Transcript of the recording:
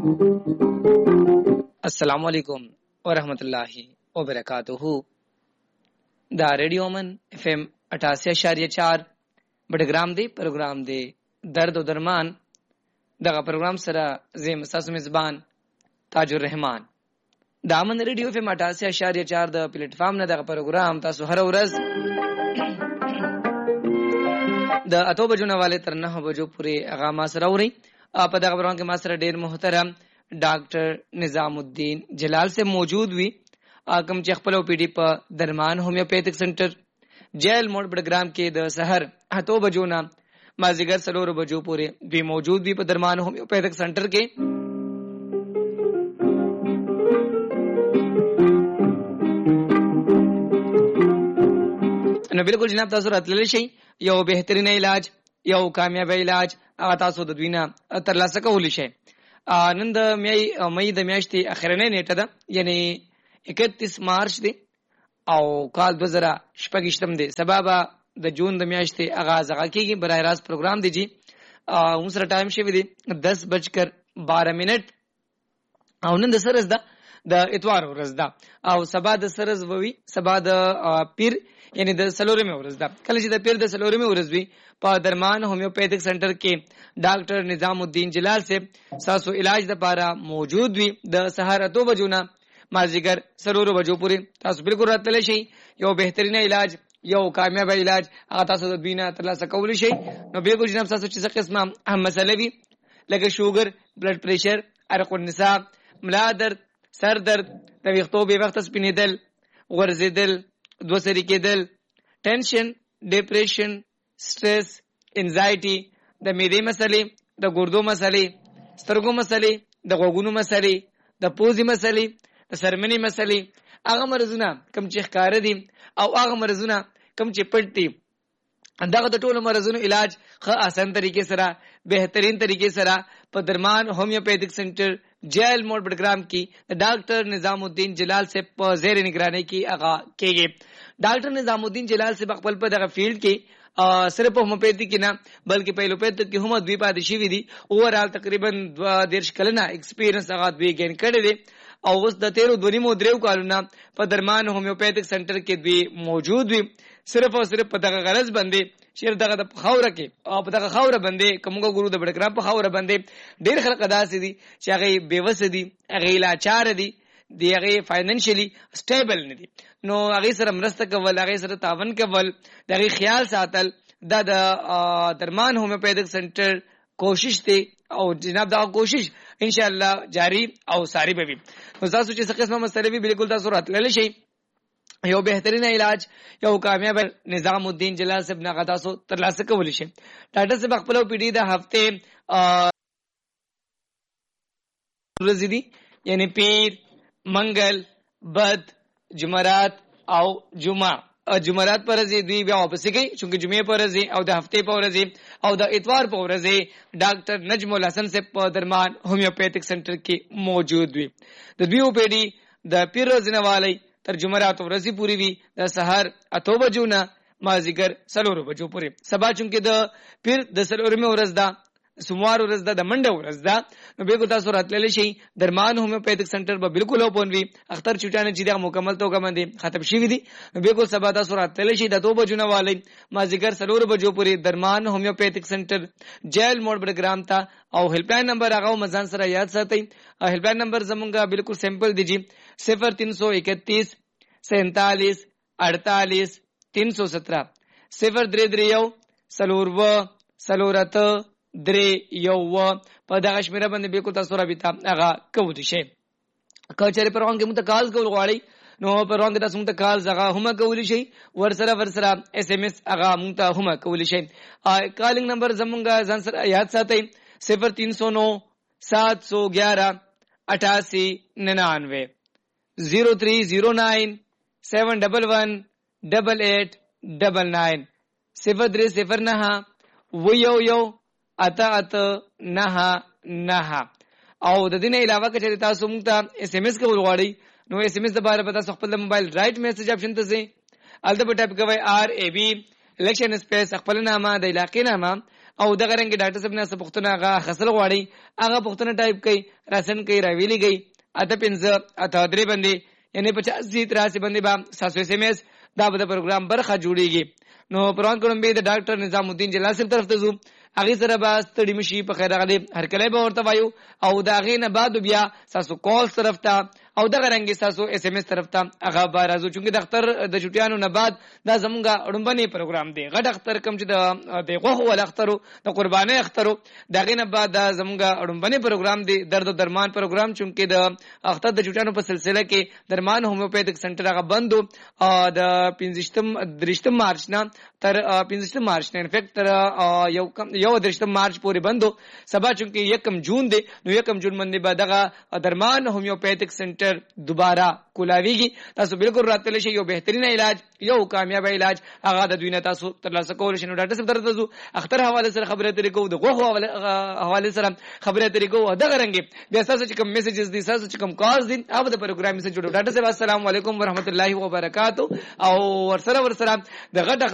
السلام علیکم ورحمۃ اللہ وبرکاتہ. دا ریڈیو من اف ام 88.4 بډګرام دی پروګرام دی درد او درمان. دغه پروګرام سره زم تاسو میزبان تاج الرحمن. دا من ریډیو اف ام 88.4 د پلیټ فارم نه دغه پروګرام تاسو هر ورځ د 8 بجو نه والے تر 9 بجو پورې هغه ما سره اوري. په دغه پروګرام کې ما سره ډیر محترم ډاکټر نظام الدین جلال سے موجود وی. کوم چې خپل او پی ډی په درمان هومیوپیتھک سنټر جیل موډ بډګرام کې د سحر 8 بجو نه مازیګر 3 بجو پورې دوی موجود وی په درمان هومیوپیتھک سنټر کې. نو بالکل جناب تاسو راتللی شي یو بهترین علاج یو کامیاب علاج هغه تاسو د دوی نه ترلاسه کولی شئ. نن د مئی د میاشتې اخرنۍ نیټه ده، یعنی 31 مارچ دی او کال 2026 دی. سبب د جون د میاشتې آغاز کیږي. برای راست پروګرام دی جی اوس سره ټایم شوی دی 10:12 او نن د سرز ده د اتوار ورځ ده او سبا د سرز ووي سبا د پیر یعنی د سلورمه ورځ ده. کله چې د پیر د سلورمه ورځ وي په درمان هومیوپیتھک سنټر کې ډاکټر نظام الدین جلال سے ساسو علاج د پاره موجود وي د سحر 8 بجو نه مازیګر 3 بجو پورې. تاسو بالکل راتللی شئ. یو بهترین علاج یو کامیاب علاج هغه تاسو د بینه ترلاسه کولی شئ. نو بالکل جناب تاسو چې څه قسمه اهم مسله وي لکه شوګر، بلډ پریشر، عرق النساء، ملا درد، سر درد، د ویښتو بې وخته سپینېدل، غورځېدل، دوسری کېدل، ټینشن، ډیپریشن، سټرس، انزایټي، د معدې مسلې، د ګردو مسلې، سترګو مسلې، د غوږونو مسلې، د پوزې مسلې، د سرمنې مسلې، هغه مرزونه کوم چې ښکاره دي او هغه مرزونه کوم چې پټ دي، دغه د ټولو مرزونو علاج ښه آسان طریقې سره بهترین طریقې سره په درمان هومیوپیتھک سنټر جیل موډ بډګرام کې ډاکټر نظام الدین جلال سے په زیر نگرانی کې هغه کېږي. ډاکټر نظام الدین جلال سے خپل په دغه فیلډ کې صرف هومیوپیتھی کې نه بلکې په ایلوپیتھی کې هم دوی پاتې شوي دي. اوورال تقریبا 12 کلونه ایکسپیرینس هغه دوی ګین کړی دی او اوس د 13 کالونه په درمان هومیوپیتھک سنټر کې دوی موجود وي. صرف او صرف په دغه غرض باندې شیر دغه د خوره کې او په دغه خوره باندې کومګو ګورو د بډګرام په خوره باندې ډیر خلک داسې دي چې هغه بیوس دي، هغه لاچار دي، هغه فاینانشلی سټیبل نه دي. نو هغه سره مرسته کول، هغه سره تعاون کول، دغه خیال ساتل د درمان هومیوپیتھک سنټر کوشش دی او جناب دا کوشش ان شاء الله جاری او ساری به وي. نو تاسو چې څه قسمه مسلې وي بالکل تاسو راتللی شئ. یو بهترین علاج یو کامیاب نظام الدین جلال صاحب نه تاسو ترلاسه کولی شئ. ډاکټر صاحب خپل پی ډی د هفته ورځې دي، یعنی پیر، منګل، بد، جمعرات او جمعه. جمعرات پر ورځ دوی بیا واپس کوي چې جمعې پر ورځ او د هفته پر ورځ او د اتوار پر ورځ ډاکټر نجم الحسن سے په درمان هومیوپیتھک سنټر کې موجود وي. د دوی پی ډی د پیر ورځ نه والی تر جمعرات ورځې پوری وي د سحر 8 بجو نه مازیګر 3 بجو پورې. سبا چونکه د پیر د 3 ورځ ده، سوموار ورځ ده، د منډه ورځ ده، نو به کو تاسو راتللی شئ. درمان هومیوپیتھک سنټر به بالکل اوپن وي. اختر چټانه چې د مکمل توګه باندې ختم شي دي، نو به کو سبا تاسو راتللی شئ د 2 بجو نه والی مازیګر 3 بجو پورې درمان هومیوپیتھک سنټر جیل موډ بډګرام ته. او هیلپ لاین نمبر هغه مزان سره یاد ساتئ. هیلپ لاین نمبر زمونږه بالکل سمپل دی جی 0331 47 48 317 031 سلورت 3 په دغه شمیره باندې به کو تاسو رابطه هغه کولی شئ. کچېره پروان کې متکال کول غواړي نو پروان کې تاسو متکال زغه هم کولی شئ. ورسره اس ام اس هغه مونږ ته هم کولی شئ. کالینګ نمبر زمونږه ځان سره یاد ساتئ 0309 711 8899 0309 711 8899 0309 ویو اتا نه. او د دې نه علاوه کچې تاسو موږ ته اس ام اس کول غواړئ نو اس ام اس د باره پتا خپل موبایل رائټ میسج اپشن ته ځئ. الته په ټاپ کوي RAB الیکشن سپیس خپل نامه د علاقې نامه او دغه رنګ ډاکټر صاحب نه پښتنه هغه خسل غواړي هغه پښتنه ټایپ کوي راسن کوي راویلی گئی اته پنځه اته درې باندې یعنی 50 83 باندې با ساسو اس ام اس دا به پروګرام برخه جوړیږي. نو پروان کوم به د ډاکټر نظام الدین جلال طرف ته زو هغه سره به ستړي مشي په خیر غلي هر کله به ورته وایو او دا غې نه بعد بیا ساسو کال طرف ته او دغه رنګ ساسو اس ام اس طرف ته هغه به راځو چې د اختر د چټیانو نه بعد دا زمونږه اړمبني پروګرام دی غټ اختر کم چې د غوخو ول اخترو د قرباني اخترو دغه نه بعد دا زمونږه اړمبني پروګرام دی درد او درمان پروګرام چې د اختر د چټیانو په سلسله کې درمان هومیوپیتھک سنټر هغه بندو د 15 مارچ نه تر 15 مارچ نه انفیکټ تر یو 13 مارچ پورې بندو سبا چې 1 جون دی نو 1 جون باندې به دغه درمان هومیوپیتھک سنټر دوباره کولاویږي. تاسو بالکل راتلی شئ یو بهترین علاج یو کامیاب علاج هغه د دوی نه تاسو ترلاسه کول شئ. نو ډاکټر صاحب درته زو اختر حواله سره خبره ترې کوو د غوښو حواله سره خبره ترې کوو دغه رنګ بیا تاسو چې کوم میسجز دي تاسو چې کوم کالز دي هغه د پروګرام سره جوړو. ډاکټر صاحب السلام علیکم ورحمت الله وبرکاتہ او ورسره د غټ